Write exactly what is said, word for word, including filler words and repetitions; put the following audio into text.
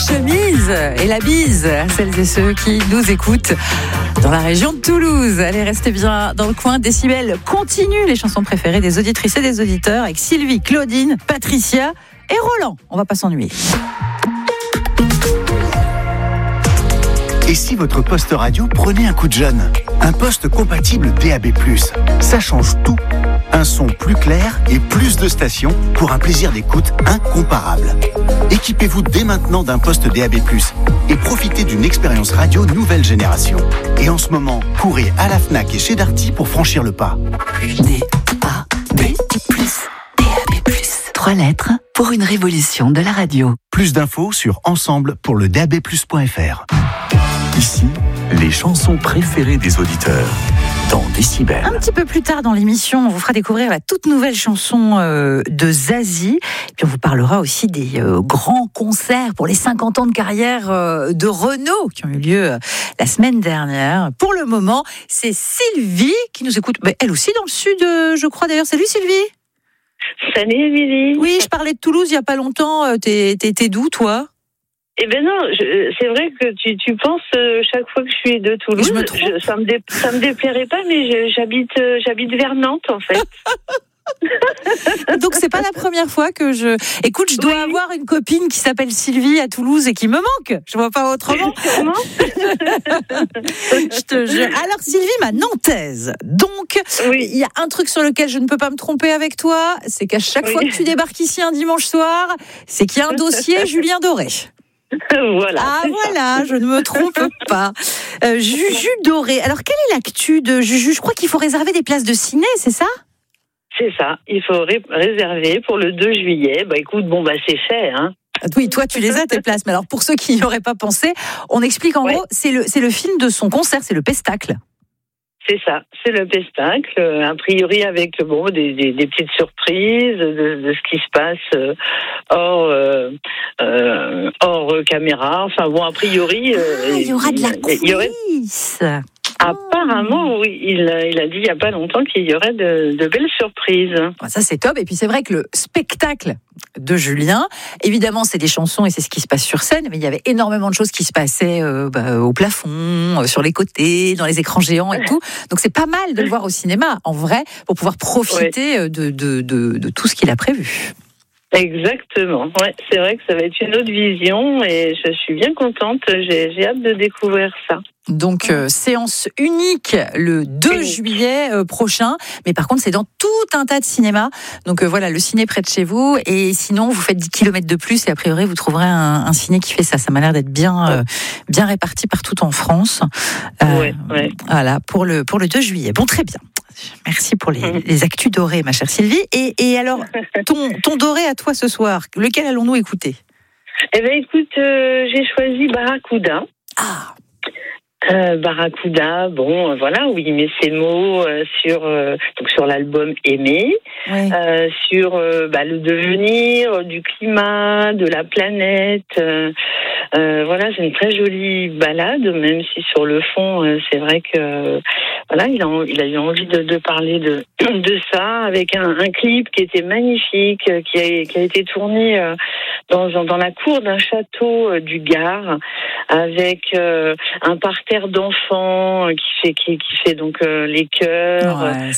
chemise et la bise à celles et ceux qui nous écoutent dans la région de Toulouse. Allez, restez bien dans le coin. Décibel continue les chansons préférées des auditrices et des auditeurs avec Sylvie, Claudine, Patricia et Roland. On va pas s'ennuyer. Et si votre poste radio prenait un coup de jeune ? Un poste compatible D A B plus, ça change tout. Un son plus clair et plus de stations pour un plaisir d'écoute incomparable. Équipez-vous dès maintenant d'un poste D A B plus et profitez d'une expérience radio nouvelle génération. Et en ce moment, courez à la Fnac et chez Darty pour franchir le pas. D A B plus, D A B plus. Trois lettres pour une révolution de la radio. Plus d'infos sur ensemble pour le D A B plus point F R. Ici, les chansons préférées des auditeurs dans Décibel. Un petit peu plus tard dans l'émission, on vous fera découvrir la toute nouvelle chanson euh, de Zazie. Et puis on vous parlera aussi des euh, grands concerts pour les cinquante ans de carrière euh, de Renaud qui ont eu lieu euh, la semaine dernière. Pour le moment, c'est Sylvie qui nous écoute. Mais elle aussi dans le sud, euh, je crois d'ailleurs. Salut Sylvie. Salut Émilie. Oui, je parlais de Toulouse il n'y a pas longtemps. Euh, t'es, t'es, t'es d'où toi ? Eh ben non, je, c'est vrai que tu, tu penses euh, chaque fois que je suis de Toulouse, je me trompe. je, ça me dé, ça me déplairait pas, mais je, j'habite euh, j'habite vers Nantes en fait. Donc c'est pas la première fois que je. Écoute, je dois oui. avoir une copine qui s'appelle Sylvie à Toulouse et qui me manque. Je vois pas autrement. Je te jure. Alors Sylvie, ma nantaise. Donc il oui. y a un truc sur lequel je ne peux pas me tromper avec toi, c'est qu'à chaque oui. fois que tu débarques ici un dimanche soir, c'est qu'il y a un dossier Julien Doré. Voilà. Ah voilà, ça. Je ne me trompe pas. Euh, Juju Doré. Alors quelle est l'actu de Juju ? Je crois qu'il faut réserver des places de ciné, c'est ça ? C'est ça. Il faut ré- réserver pour le deux juillet. Bah écoute, bon bah c'est fait, hein. Oui, toi tu les as tes places. Mais alors pour ceux qui n'y auraient pas pensé, on explique en ouais. gros, c'est le c'est le film de son concert, c'est le Pestacle. C'est ça, c'est le Pestacle, a priori avec bon des, des, des petites surprises de, de ce qui se passe euh, hors euh, euh, hors caméra. Enfin bon, a priori, euh, ah, il y aura de la coulisses. Aurait... Apparemment, oui. Il, il a dit il n'y a pas longtemps qu'il y aurait de, de belles surprises. Ça, c'est top. Et puis, c'est vrai que le spectacle de Julien, évidemment, c'est des chansons et c'est ce qui se passe sur scène, mais il y avait énormément de choses qui se passaient euh, bah, au plafond, euh, sur les côtés, dans les écrans géants et tout. Donc, c'est pas mal de le voir au cinéma, en vrai, pour pouvoir profiter ouais. de, de, de, de tout ce qu'il a prévu. Exactement. Ouais, c'est vrai que ça va être une autre vision et je suis bien contente. J'ai, j'ai hâte de découvrir ça. Donc, euh, séance unique le deux juillet euh, prochain. Mais par contre, c'est dans tout un tas de cinémas. Donc, euh, voilà, le ciné près de chez vous. Et sinon, vous faites dix kilomètres de plus et a priori, vous trouverez un, un ciné qui fait ça. Ça m'a l'air d'être bien, euh, bien réparti partout en France. Euh, ouais, ouais. Voilà, pour le, pour le deux juillet. Bon, très bien. Merci pour les, mmh. les actus dorés, ma chère Sylvie. Et, et alors, ton, ton doré à toi ce soir, lequel allons-nous écouter ? Eh bien, écoute, euh, j'ai choisi Barracuda. Ah Euh, Barracuda, bon, euh, voilà, où il met ses mots euh, sur euh, donc sur l'album Aimer, oui. euh, sur euh, bah, le devenir euh, du climat, de la planète. Euh, euh, voilà, c'est une très jolie balade, même si sur le fond, euh, c'est vrai que euh, voilà, il a il a eu envie de, de parler de de ça avec un, un clip qui était magnifique, qui a qui a été tourné euh, dans dans la cour d'un château euh, du Gard, avec euh, un parterre d'enfants qui fait qui, qui fait donc euh, les chœurs, ouais,